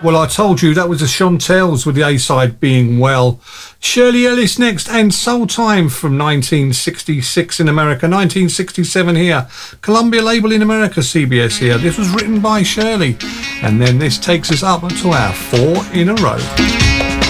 Well, I told you that was the Chantels with the A-side Being Well. Shirley Ellis next, and Soul Time from 1966 in America, 1967 here. Columbia label in America, CBS here. This was written by Shirley. And then this takes us up to our 4 in a row.